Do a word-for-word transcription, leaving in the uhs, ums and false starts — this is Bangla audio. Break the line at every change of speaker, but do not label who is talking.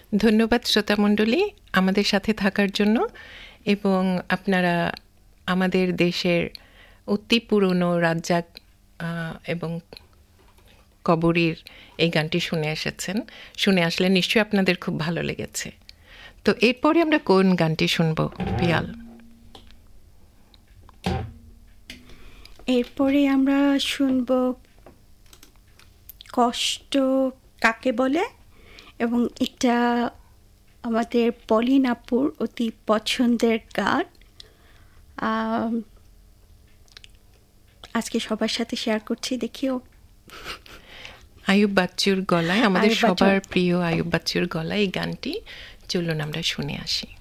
ধন্যবাদ শ্রোতামণ্ডলী আমাদের সাথে থাকার জন্য, এবং আপনারা আমাদের দেশের অতি পুরনো রাজ্জাক এবং কবরীর এই গানটি শুনে এসেছেন। শুনে আসলে নিশ্চয়ই আপনাদের খুব ভালো লেগেছে। তো এরপরে আমরা কোন গানটি শুনবো পিয়াল?
এরপরে আমরা শুনব কষ্ট কাকে বলে, এবং এটা আমাদের পলিন আপুর অতি পছন্দের গান। আজকে সবার সাথে শেয়ার করছি, দেখিও।
আয়ুব বাচ্চুর গলায়, আমাদের সবার প্রিয় আয়ুব বাচ্চুর গলায় এই গানটি। চলুন আমরা শুনে আসি।